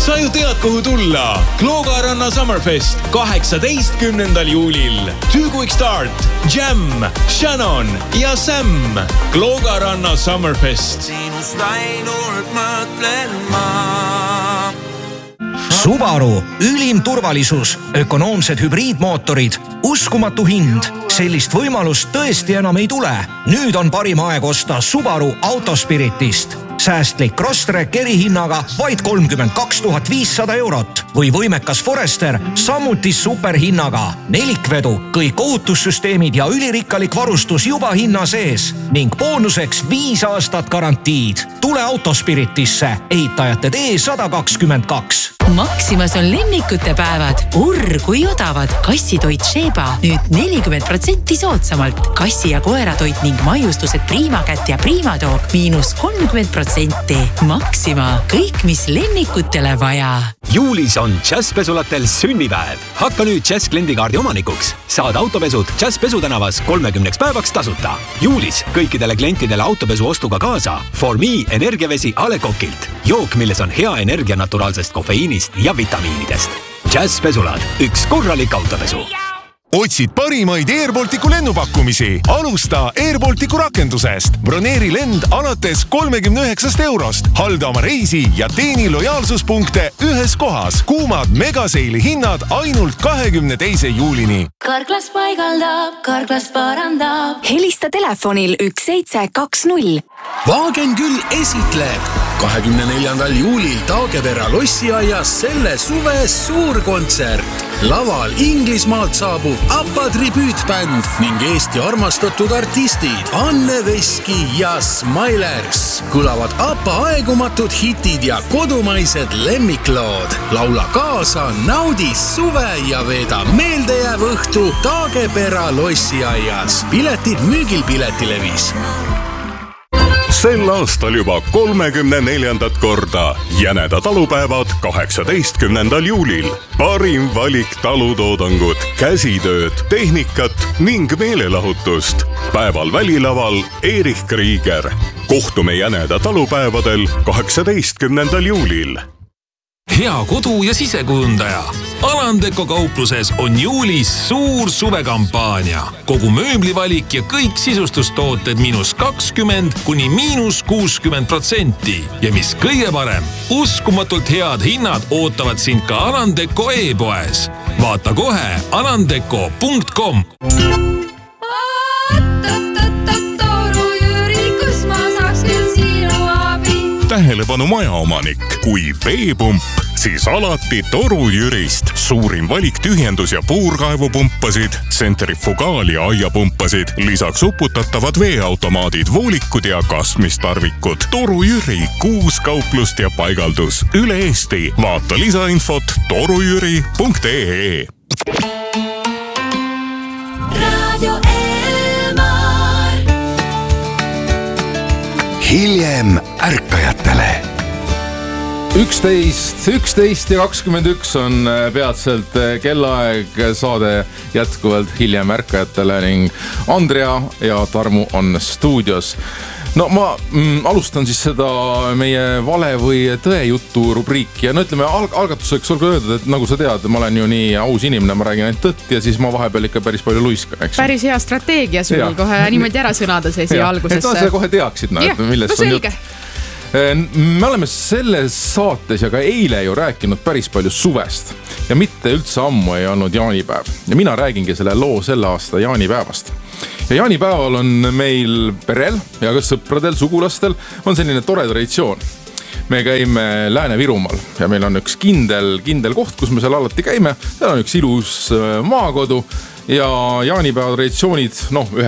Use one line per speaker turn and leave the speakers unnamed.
Sa ju tead, kuhu tulla. Kloogaranna Summerfest 18. juulil. Two Quick Start, Jam, Shannon ja Sam. Kloogaranna Summerfest.
Sinust ainult mõtlen ma.
Subaru, ülim turvalisus, ökonoomsed hübriidmootorid, uskumatu hind. Sellist võimalust tõesti enam ei tule. Nüüd on parim aeg osta Subaru Autospiritist. Säästlik Crosstrek erihinnaga vaid 32 500 eurot või võimekas Forester samuti superhinnaga. Nelikvedu, kõik ohutussüsteemid ja ülirikkalik varustus juba hinna sees ning boonuseks 5 aastat garantiid. Tule Autospiritisse, ehitajate tee 122.
Maximas on lemmikute päevad. Kui odavad. Kassitoit Sheba nüüd 40% soodsamalt. Kassi- ja koeratoit ning maiustused Priimakätt ja Priimatoog -30%. Maxima. Kõik, mis lemmikutele vaja.
Juulis on Jazzpesulatel sünnipäev. Hakka nüüd Jazz kliendikaardi omanikuks. Saad autopesud Jazz Pesutänavas 30 päevaks tasuta. Juulis kõikidele klientidele autopesu ostuga kaasa For Me energiavesi A. Le Coqilt. Jook, milles on hea energia naturaalsest kofeiinist ja vitamiinidest. Jazz Pesulad. Üks korralik autopesu.
Otsid parimaid Air Balticu lennupakkumisi? Alusta Air Balticu rakendusest. Broneeri lend alates 39 eurost. Halda oma reisi ja teeni lojaalsuspunkte ühes kohas. Kuumad megaseili hinnad ainult 22. juulini.
Karklas paigaldab, Karklas parandab.
Helista telefonil 1720.
Waagen küll esitleb 24. juulil Taagepera lossiaias selle suve suurkontsert. Laval Inglismaalt saabub ABBA tribüütbänd ning Eesti armastatud artistid Anne Veski ja Smilers. Kõlavad ABBA aegumatud hitid ja kodumaised lemmiklood. Laula kaasa, naudi suve ja veeda meeldejääv õhtu Taagepera lossiaias. Piletid müügil Piletilevis.
Sel aastal juba 34. korda Jäneda talupäevad 18. juulil. Parim valik talutoodangut, käsitööd, tehnikat ning meelelahutust. Päeval välilaval Erich Krieger. Kohtume Jäneda talupäevadel 18. juulil.
Hea kodu- ja sisekujundaja. Alandeko kaupluses on juulis suur suvekampaania. Kogu mööblivalik ja kõik sisustustooted -20 kuni -60%. Ja mis kõige parem, uskumatult head hinnad ootavad sind ka Alandeko e-poes. Vaata kohe alandeko.com.
Tähelepanu majaomanik, kui veepump, siis alati Toru Jürist. Suurim valik tühjendus- ja puurkaevupumpasid, tsentrifugaal- ja aiapumpasid, lisaks uputatavad veeautomaadid, voolikud ja kasmistarvikud. Toru Jüri, 6 kauplust ja paigaldus üle Eesti. Vaata lisainfot torujüri.ee.
Radio
Hiljem ärkajatele.
11 ja 21 on peatselt kellaaeg, saade jätkuvalt Hiljem ärkajatele ning Andrea ja Tarmu on stuudios. No ma alustan siis seda meie vale või tõejutu rubriiki ja no ütleme algatuseks olgu öeldud, et nagu sa tead, ma olen ju nii aus inimene, ma räägin ainult tõtt ja siis ma vahepeal ikka päris palju luiskan, eks.
Päris hea strateegia sul kohe niimoodi ära sõnada see siia algusesse.
Et sa kohe teaksid, millest on jutt. Me oleme selles saates ja ka eile ju rääkinud päris palju suvest ja mitte üldse ammu ei olnud jaanipäev. Ja mina räägingi selle loo selle aasta jaanipäevast. Ja jaanipäeval on meil perel ja ka sõpradel, sugulastel on selline tore traditsioon. Me käime Lääne-Virumaal ja meil on üks kindel koht, kus me seal alati käime. Seal on üks ilus maakodu ja jaanipäeva traditsioonid, ühe